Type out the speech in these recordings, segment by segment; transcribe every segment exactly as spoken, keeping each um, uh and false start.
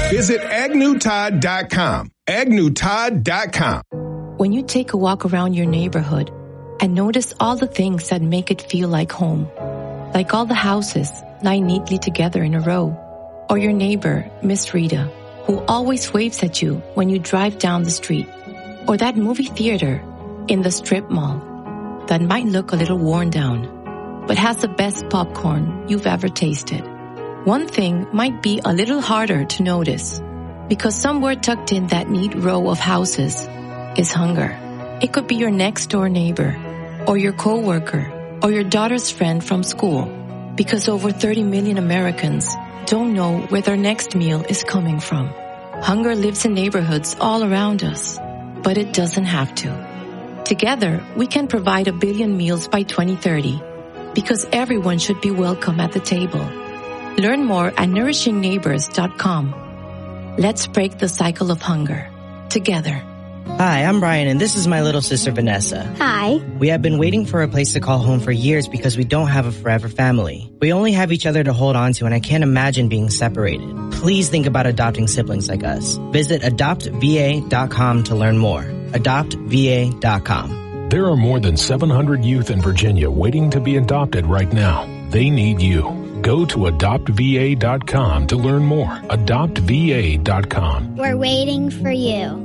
Visit agnew todd dot com. agnew todd dot com. When you take a walk around your neighborhood and notice all the things that make it feel like home, like all the houses lying neatly together in a row, or your neighbor, Miss Rita, who always waves at you when you drive down the street, or that movie theater in the strip mall that might look a little worn down, but has the best popcorn you've ever tasted. One thing might be a little harder to notice, because somewhere tucked in that neat row of houses is hunger. It could be your next door neighbor, or your coworker, or your daughter's friend from school, because over thirty million Americans don't know where their next meal is coming from. Hunger lives in neighborhoods all around us, but it doesn't have to. Together, we can provide a billion meals by twenty thirty, because everyone should be welcome at the table. Learn more at nourishing neighbors dot com. Let's break the cycle of hunger together. Hi, I'm Brian, and this is my little sister, Vanessa. Hi. We have been waiting for a place to call home for years because we don't have a forever family. We only have each other to hold on to, and I can't imagine being separated. Please think about adopting siblings like us. Visit adopt v a dot com to learn more. adopt v a dot com. There are more than seven hundred youth in Virginia waiting to be adopted right now. They need you. Go to adopt v a dot com to learn more. adopt v a dot com. We're waiting for you.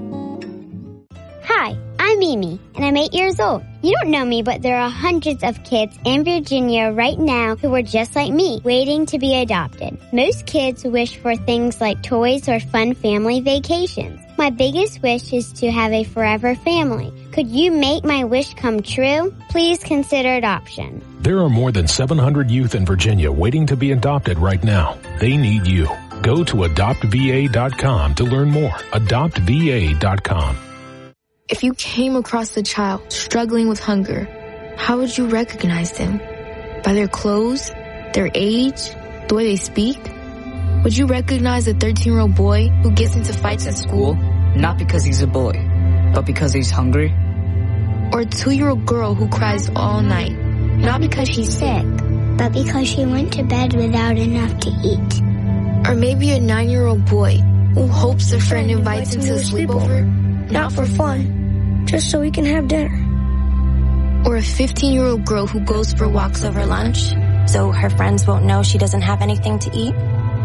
Hi, I'm Mimi, and I'm eight years old. You don't know me, but there are hundreds of kids in Virginia right now who are just like me, waiting to be adopted. Most kids wish for things like toys or fun family vacations. My biggest wish is to have a forever family. Could you make my wish come true? Please consider adoption. There are more than seven hundred youth in Virginia waiting to be adopted right now. They need you. Go to adopt v a dot com to learn more. adopt v a dot com. If you came across a child struggling with hunger, how would you recognize them? By their clothes, their age, the way they speak? Would you recognize a thirteen-year-old boy who gets into fights at school? Not because he's a boy, but because he's hungry? Or a two-year-old girl who cries all night? Not because she's sick, but because she went to bed without enough to eat. Or maybe a nine-year-old boy who hopes a friend invites him to a sleepover, not for fun, just so we can have dinner. Or a fifteen-year-old girl who goes for walks over lunch, so her friends won't know she doesn't have anything to eat.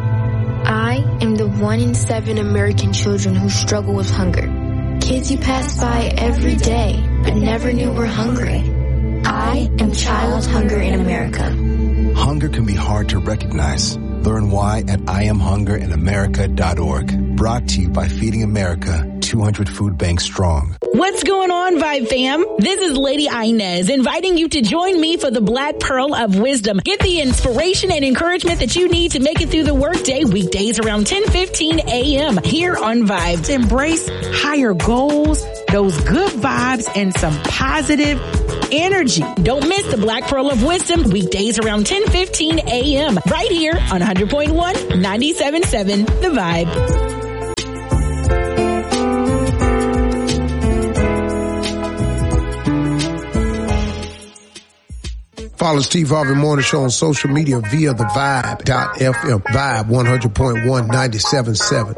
I am the one in seven American children who struggle with hunger. Kids you pass by every day, but never knew were hungry. I am Child Hunger in America. Hunger can be hard to recognize. Learn why at I am hunger in america dot org. Brought to you by Feeding America, two hundred food banks strong. What's going on, Vibe fam? This is Lady Inez inviting you to join me for the Black Pearl of Wisdom. Get the inspiration and encouragement that you need to make it through the workday weekdays around ten fifteen a.m. here on Vibe. To embrace higher goals, those good vibes, and some positive energy. Don't miss the Black Pearl of Wisdom weekdays around ten fifteen a.m. right here on one hundred point one, ninety-seven point seven The Vibe. Follow Steve Harvey Morning Show on social media via the vibe dot f m. Vibe one hundred point one, ninety-seven point seven.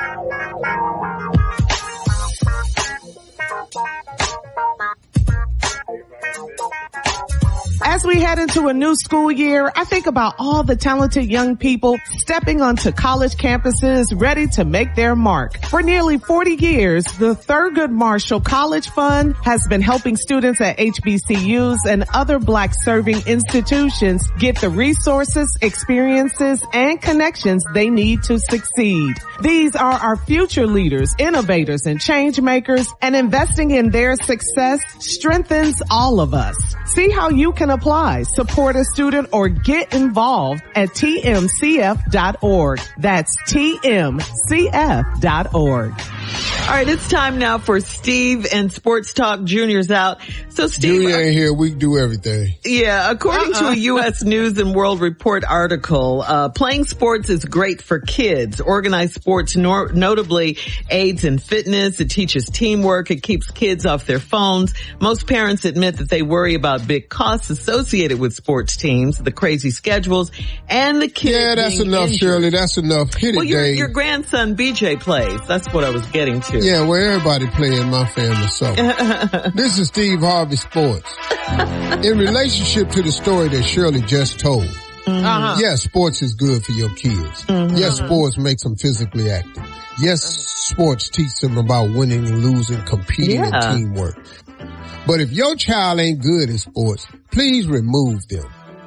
As we head into a new school year, I think about all the talented young people stepping onto college campuses ready to make their mark. For nearly forty years, the Thurgood Marshall College Fund has been helping students at H B C Us and other Black serving institutions get the resources, experiences, and connections they need to succeed. These are our future leaders, innovators, and change makers, and investing in their success strengthens all of us. See how you can apply, support a student, or get involved at T M C F dot org. That's T M C F dot org. All right, it's time now for Steve and Sports Talk. Junior's out. So Steve, Junior ain't here. We do everything. Yeah, according uh-uh. to a U S News and World Report article, uh, playing sports is great for kids. Organized sports nor- notably aids in fitness. It teaches teamwork. It keeps kids off their phones. Most parents admit that they worry about big costs associated with sports teams, the crazy schedules, and the kids. Yeah, that's being enough, injured. Shirley. That's enough. Hit well, it, your, Dave. your grandson B J plays. That's what I was getting to. Yeah, well, everybody play in my family, so. This is Steve Harvey Sports. In relationship to the story that Shirley just told, uh-huh. yes, sports is good for your kids. Mm-hmm. Yes, sports makes them physically active. Yes, sports teach them about winning and losing, competing yeah. and teamwork. But if your child ain't good at sports, please remove them.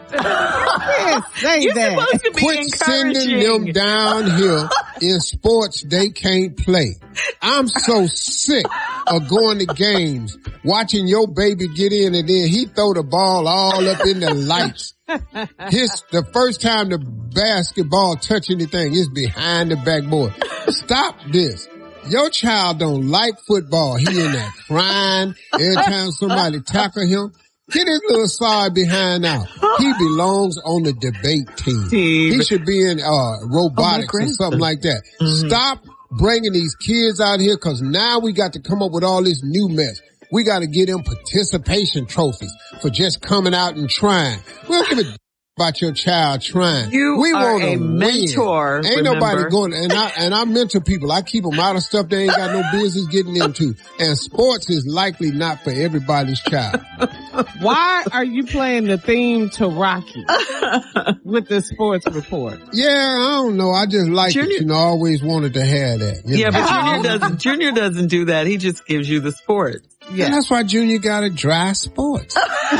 Yes, say You're that. supposed to be Quit sending them downhill in sports they can't play. I'm so sick of going to games, watching your baby get in and then he throw the ball all up in the lights. His, the first time the basketball touch anything is behind the backboard. Stop this. Your child don't like football. He in there crying every time somebody tackle him. Get his little side behind out. He belongs on the debate team. Steve. He should be in uh robotics oh, or something like that. Mm-hmm. Stop bringing these kids out here because now we got to come up with all this new mess. We got to get them participation trophies for just coming out and trying. We don't give a about your child trying. You we are want a win. mentor. Ain't remember? nobody going, and I, and I mentor people. I keep them out of stuff they ain't got no business getting into. And sports is likely not for everybody's child. Why are you playing the theme to Rocky with the sports report? Yeah, I don't know. I just like Junior, it. You know, I always wanted to have that. Yeah, know? but Junior doesn't, Junior doesn't do that. He just gives you the sport. Yeah, and that's why Junior got to dry sports. So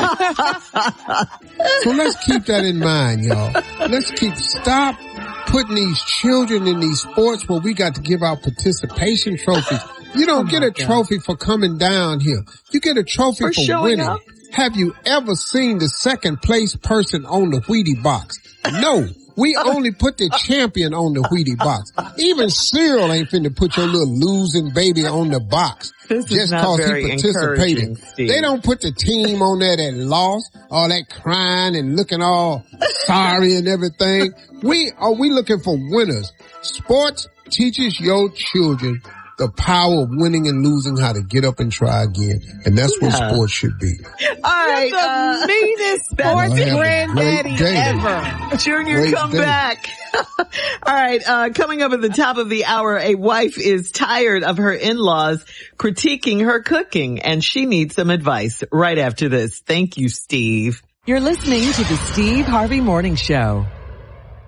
let's keep that in mind, y'all. Let's keep, stop putting these children in these sports where we got to give out participation trophies. You don't oh get a God. trophy for coming down here. You get a trophy for, for winning. Up? Have you ever seen the second place person on the Wheatie box? No. We only put the champion on the Wheatie box. Even Cyril ain't finna put your little losing baby on the box. This just cause he participated. They don't put the team on there that lost, all that crying and looking all sorry and everything. We are we looking for winners. Sports teaches your children the power of winning and losing, how to get up and try again. And that's yeah. what sports should be. All right. You're the uh, meanest sports granddaddy ever. Junior, great come day. back. All right. Uh, coming up at the top of the hour, a wife is tired of her in-laws critiquing her cooking, and she needs some advice right after this. Thank you, Steve. You're listening to the Steve Harvey Morning Show.